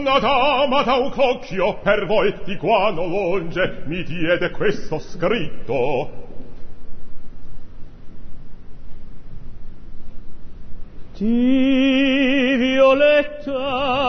Una dama da un cocchio per voi di qua non longe mi diede questo scritto. Di Violetta